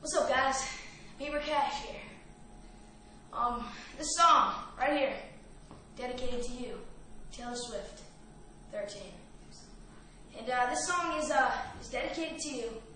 What's up, guys? Bieber Cash here. This song right here, dedicated to you, Taylor Swift, 13. And this song is dedicated to you.